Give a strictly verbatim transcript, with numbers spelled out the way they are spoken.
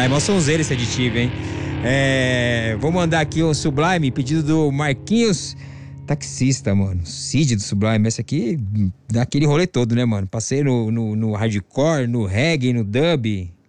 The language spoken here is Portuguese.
Ah, é mó sonzeiro esse aditivo, hein? É, vou mandar aqui um Sublime, pedido do Marquinhos Taxista, mano. Cid do Sublime. Esse aqui dá aquele rolê todo, né, mano? Passei no, no, no hardcore, no reggae, no dub.